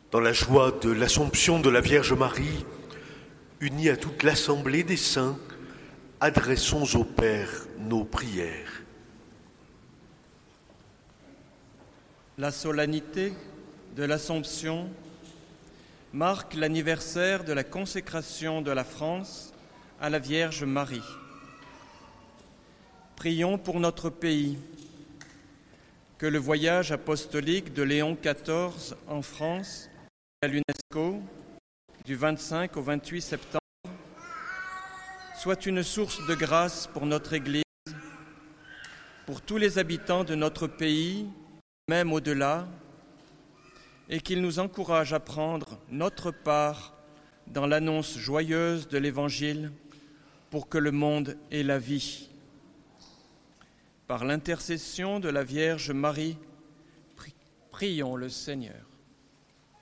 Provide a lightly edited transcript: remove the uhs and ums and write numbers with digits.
Dans la joie de l'Assomption de la Vierge Marie, unie à toute l'Assemblée des saints, adressons au Père nos prières. La solennité de l'Assomption marque l'anniversaire de la consécration de la France à la Vierge Marie. Prions pour notre pays, que le voyage apostolique de Léon XIV en France à l'UNESCO du 25 au 28 septembre soit une source de grâce pour notre Église, pour tous les habitants de notre pays, même au-delà, et qu'il nous encourage à prendre notre part dans l'annonce joyeuse de l'Évangile pour que le monde ait la vie. Par l'intercession de la Vierge Marie, prions le Seigneur.